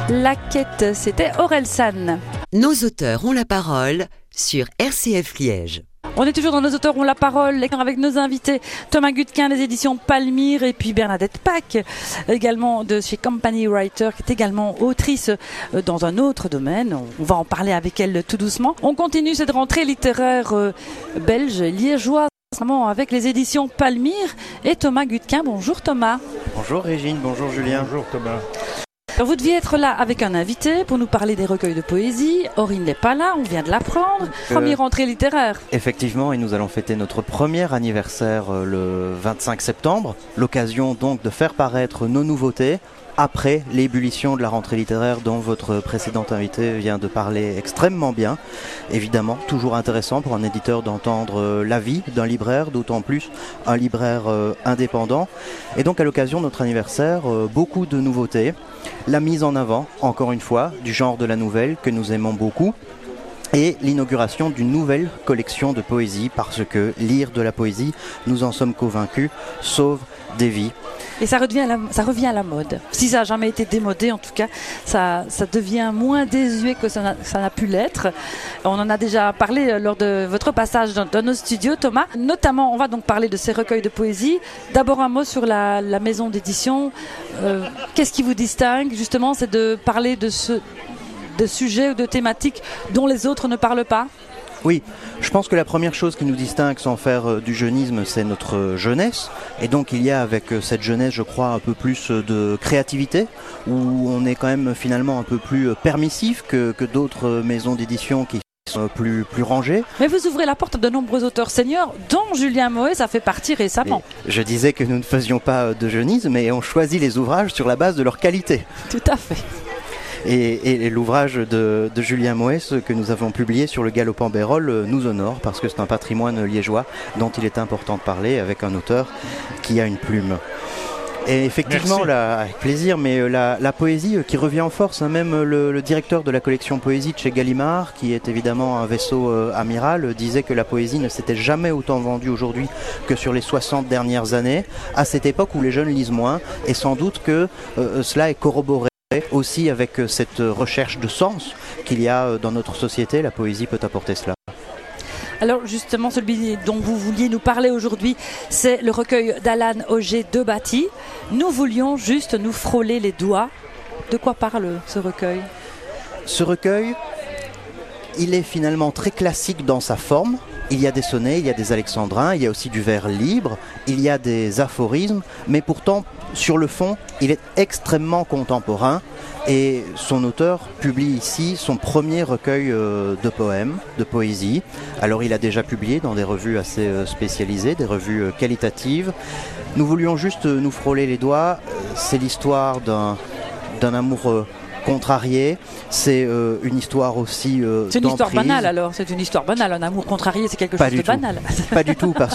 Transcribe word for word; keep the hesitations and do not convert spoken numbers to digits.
La quête, c'était Orelsan. Nos auteurs ont la parole sur R C F Liège. On est toujours dans Nos auteurs ont la parole avec nos invités Thomas Gutquin des éditions Palmyre et puis Bernadette Pack également de chez Company Writer qui est également autrice dans un autre domaine. On va en parler avec elle tout doucement. On continue cette rentrée littéraire belge, liégeoise avec les éditions Palmyre et Thomas Gutquin. Bonjour Thomas. Bonjour Régine, bonjour Julien. Bonjour Thomas. Alors vous deviez être là avec un invité pour nous parler des recueils de poésie. Aurine n'est pas là, on vient de l'apprendre. Euh, Première rentrée littéraire. Effectivement, et nous allons fêter notre premier anniversaire le vingt-cinq septembre. L'occasion donc de faire paraître nos nouveautés après l'ébullition de la rentrée littéraire dont votre précédente invité vient de parler extrêmement bien. Évidemment, toujours intéressant pour un éditeur d'entendre l'avis d'un libraire, d'autant plus un libraire indépendant. Et donc à l'occasion de notre anniversaire, beaucoup de nouveautés. La mise en avant, encore une fois, du genre de la nouvelle que nous aimons beaucoup. Et l'inauguration d'une nouvelle collection de poésie, parce que lire de la poésie, nous en sommes convaincus, sauve des vies. Et ça revient, à la, ça revient à la mode. Si ça n'a jamais été démodé, en tout cas, ça, ça devient moins désuet que ça n'a, ça n'a pu l'être. On en a déjà parlé lors de votre passage dans, dans nos studios, Thomas. Notamment, on va donc parler de ces recueils de poésie. D'abord, un mot sur la, la maison d'édition. Euh, qu'est-ce qui vous distingue, justement, c'est de parler de ce... de sujets ou de thématiques dont les autres ne parlent pas? Oui, je pense que la première chose qui nous distingue sans faire euh, du jeunisme, c'est notre euh, jeunesse. Et donc il y a avec euh, cette jeunesse, je crois, un peu plus euh, de créativité, où on est quand même finalement un peu plus euh, permissif que, que d'autres euh, maisons d'édition qui sont plus, plus rangées. Mais vous ouvrez la porte à de nombreux auteurs seniors, dont Julien Moët, ça fait partie récemment. Et je disais que nous ne faisions pas de jeunisme, mais on choisit les ouvrages sur la base de leur qualité. Tout à fait. Et, et l'ouvrage de, de Julien Moët que nous avons publié sur le Galopant Bérol nous honore parce que c'est un patrimoine liégeois dont il est important de parler avec un auteur qui a une plume. Et effectivement, la, avec plaisir, mais la, la poésie qui revient en force, hein, même le, le directeur de la collection poésie de chez Gallimard, qui est évidemment un vaisseau euh, amiral, disait que la poésie ne s'était jamais autant vendue aujourd'hui que sur les soixante dernières années, à cette époque où les jeunes lisent moins, et sans doute que euh, cela est corroboré aussi avec cette recherche de sens qu'il y a dans notre société. La poésie peut apporter cela. Alors justement, celui dont vous vouliez nous parler aujourd'hui, c'est le recueil d'Alan Auger de Batty. Nous voulions juste nous frôler les doigts. De quoi parle ce recueil ? Ce recueil, il est finalement très classique dans sa forme. Il y a des sonnets, il y a des alexandrins, il y a aussi du vers libre, il y a des aphorismes, mais pourtant, sur le fond, il est extrêmement contemporain et son auteur publie ici son premier recueil euh, de poèmes, de poésie. Alors il a déjà publié dans des revues assez euh, spécialisées, des revues euh, qualitatives. Nous voulions juste euh, nous frôler les doigts. C'est l'histoire d'un, d'un amoureux contrarié, c'est euh, une histoire aussi euh, c'est une d'emprise. histoire banale alors, c'est une histoire banale, un amour contrarié c'est quelque Pas chose de tout. banal. Pas du tout, parce